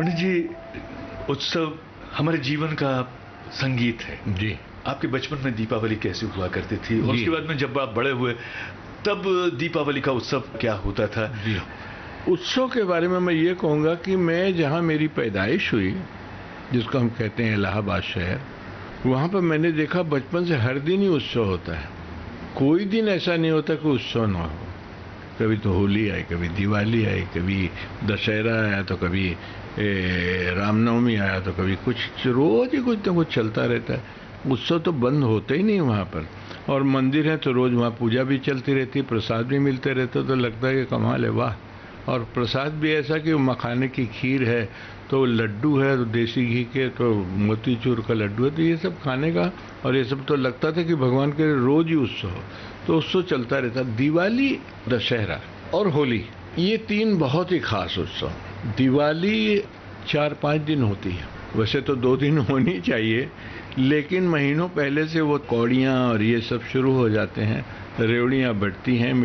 पंडित जी, उत्सव हमारे जीवन का संगीत है जी। आपके बचपन में दीपावली कैसे हुआ करती थी और उसके बाद में जब आप बड़े हुए तब दीपावली का उत्सव क्या होता था? जी, उत्सव के बारे में मैं ये कहूँगा कि मैं जहाँ मेरी पैदाइश हुई, जिसको हम कहते हैं इलाहाबाद शहर, वहाँ पर मैंने देखा बचपन से हर दिन ही उत्सव होता है। कोई दिन ऐसा नहीं होता कि उत्सव ना हो। कभी तो होली आई, कभी दिवाली आई, कभी दशहरा आया, तो कभी रामनवमी आया, तो कभी कुछ, रोज ही कुछ ना कुछ चलता रहता है। उत्सव तो बंद होते ही नहीं वहाँ पर। और मंदिर है तो रोज वहाँ पूजा भी चलती रहती, प्रसाद भी मिलते रहते, तो लगता है कि कमाल है, वाह। और प्रसाद भी ऐसा कि मखाने की खीर है, तो लड्डू है तो देसी घी के, तो मोतीचूर का लड्डू है, तो ये सब खाने का। और ये सब तो लगता था कि भगवान के रोज ही उत्सव हो, तो उत्सव चलता रहता। दिवाली, दशहरा और होली, ये तीन बहुत ही खास उत्सव। दिवाली 4-5 दिन होती है, वैसे तो 2 दिन होनी चाहिए, लेकिन महीनों पहले से वो कौड़ियाँ और ये सब शुरू हो जाते हैं, रेवड़ियाँ बढ़ती हैं,